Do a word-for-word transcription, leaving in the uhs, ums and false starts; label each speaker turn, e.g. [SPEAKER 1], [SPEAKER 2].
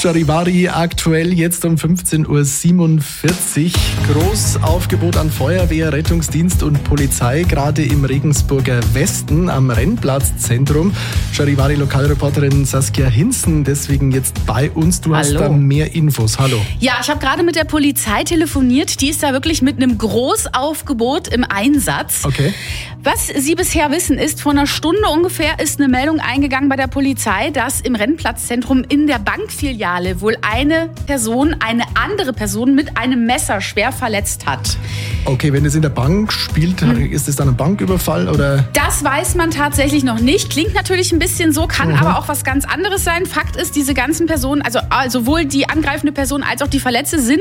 [SPEAKER 1] Charivari aktuell jetzt um fünfzehn Uhr siebenundvierzig. Großaufgebot an Feuerwehr, Rettungsdienst und Polizei, gerade im Regensburger Westen am Rennplatzzentrum. Charivari-Lokalreporterin Saskia Hinzen deswegen jetzt bei uns. Du hast
[SPEAKER 2] Hallo.
[SPEAKER 1] da mehr Infos. Hallo.
[SPEAKER 2] Ja, ich habe gerade mit der Polizei telefoniert. Die ist da wirklich mit einem Großaufgebot im Einsatz.
[SPEAKER 1] Okay.
[SPEAKER 2] Was Sie bisher wissen ist, vor einer Stunde ungefähr ist eine Meldung eingegangen bei der Polizei, dass im Rennplatzzentrum in der Bankfiliale wohl eine Person eine andere Person mit einem Messer schwer verletzt hat.
[SPEAKER 1] Okay, wenn es in der Bank spielt, hm. ist es dann ein Banküberfall oder?
[SPEAKER 2] Das weiß man tatsächlich noch nicht. Klingt natürlich ein bisschen so, kann mhm. aber auch was ganz anderes sein. Fakt ist, diese ganzen Personen, also sowohl die angreifende Person als auch die Verletzte sind